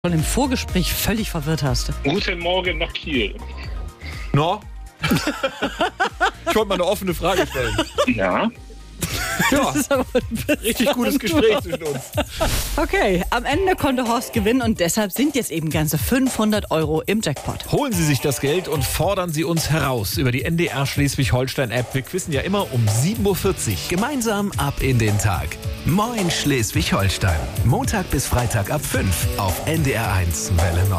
schon im Vorgespräch völlig verwirrt hast. Guten Morgen nach Kiel. No? Ich wollte mal eine offene Frage stellen. Ja. Ja, Das ist aber richtig gutes Gespräch zwischen uns. Okay, am Ende konnte Horst gewinnen und deshalb sind jetzt eben ganze 500 € im Jackpot. Holen Sie sich das Geld und fordern Sie uns heraus über die NDR Schleswig-Holstein-App. Wir quizzen ja immer um 7.40 Uhr. Gemeinsam ab in den Tag. Moin Schleswig-Holstein. Montag bis Freitag ab 5 auf NDR1 Welle Nord.